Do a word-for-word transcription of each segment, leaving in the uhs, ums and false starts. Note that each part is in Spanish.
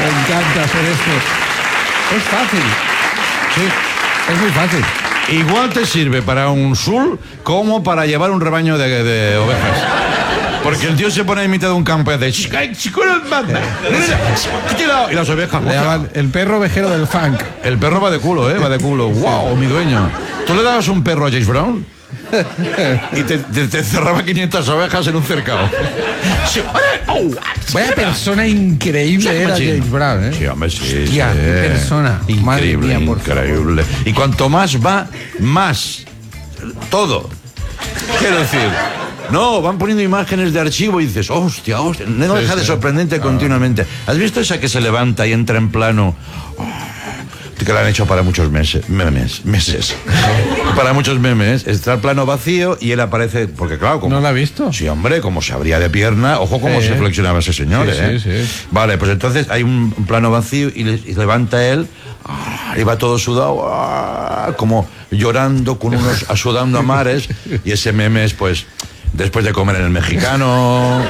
Me encanta hacer esto. Es fácil. Sí. Es muy fácil. Igual te sirve para un sul como para llevar un rebaño de, de ovejas. Porque el tío se pone en mitad de un campo y hace... Y las ovejas... Le llaman el perro ovejero del funk. El perro va de culo, ¿eh? Va de culo. ¡Wow, mi dueño! ¿Tú le dabas un perro a James Brown? Y te, te, te cerraba quinientas ovejas en un cercado. Vaya persona increíble era James Brown, ¿eh? Sí, hombre, sí. Hostia, sí. qué persona. Increíble, Mía, por increíble. favor. Y cuanto más va, más. Todo. Quiero decir... No, van poniendo imágenes de archivo y dices, hostia, hostia. No deja sí, de sí. sorprendente ah. continuamente. ¿Has visto esa que se levanta y entra en plano? Oh, que la han hecho para muchos meses. Memes, meses. Para muchos memes. Está el plano vacío y él aparece. Porque, claro, como. ¿No la ha visto? Sí, hombre, como se abría de pierna. Ojo, cómo sí, se flexionaba ese señor, sí, ¿eh? Sí, sí. Vale, pues entonces hay un plano vacío y, le, y levanta él. Ah, y va todo sudado. Ah, como llorando con unos. Sudando a mares. Y ese meme es, pues. Después de comer en el mexicano.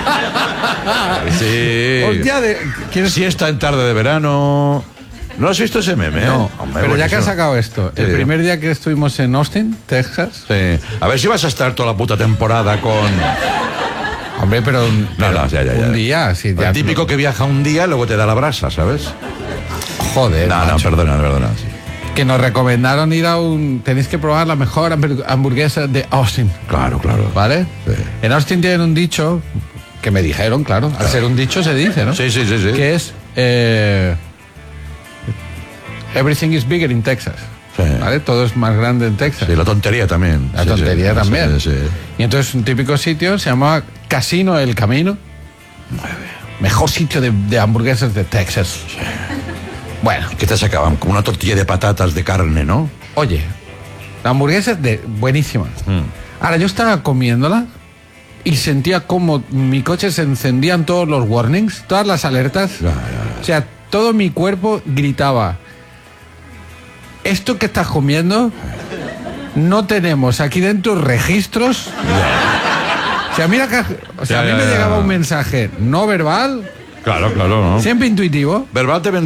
Sí. Hostia, de, ¿quieres... Siesta en tarde de verano. ¿No has visto ese meme? No, eh? Hombre, pero ya que has buenísimo. sacado esto, Sí. el primer día que estuvimos en Austin, Texas. Sí. A ver si vas a estar toda la puta temporada con... Hombre, pero un, No, pero no, ya, ya, ya. un día, sí. El típico que viaja un día y luego te da la brasa, ¿sabes? Joder, No, no, macho. perdona, perdona. Sí. Que nos recomendaron ir a un... Tenéis que probar la mejor hamburg- hamburguesa de Austin. Claro, claro. ¿Vale? Sí. En Austin tienen un dicho, que me dijeron, claro. Al ser un dicho se dice, ¿no? Sí, sí, sí, sí. Que es... Eh, everything is bigger in Texas. Sí. ¿Vale? Todo es más grande en Texas. Sí, la tontería también. La Sí, tontería sí, también. sí, sí. Y entonces un típico sitio se llama Casino El Camino. Mejor sitio de, de hamburguesas de Texas. Bueno, ¿Qué te sacaban? Como una tortilla de patatas de carne, ¿no? oye, la hamburguesa es de buenísima. Mm. Ahora yo estaba comiéndola y sentía como mi coche se encendían todos los warnings, todas las alertas. Ya, ya. O sea, todo mi cuerpo gritaba: esto que estás comiendo, no tenemos aquí dentro registros. O sea, mira que, o sea, Ya, a mí ya, me ya. llegaba un mensaje no verbal, Claro, claro, ¿no? siempre intuitivo. Verbal te